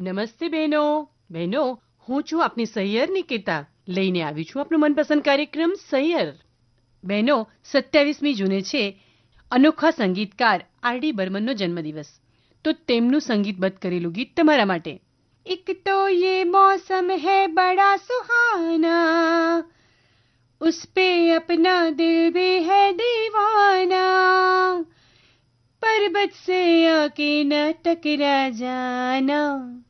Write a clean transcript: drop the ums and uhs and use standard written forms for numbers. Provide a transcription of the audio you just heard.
નમસ્તે બહેનો. બહેનો, હું છું આપની સહિયર નિકિતા. લઈને આવી છું આપનો મનપસંદ કાર્યક્રમ સહિયર. બહેનો, 27મી જૂને છે અનોખા સંગીતકાર આર.ડી. બર્મનનો જન્મદિવસ. તો તેમનું સંગીતબદ્ધ કરેલું ગીત તમારા માટે. એક તો યે મૌસમ હૈ બડા સુહાના, ઉસ પે અપના દિલ ભી હૈ દીવાના, पर्वत से आके न टकरा जाना,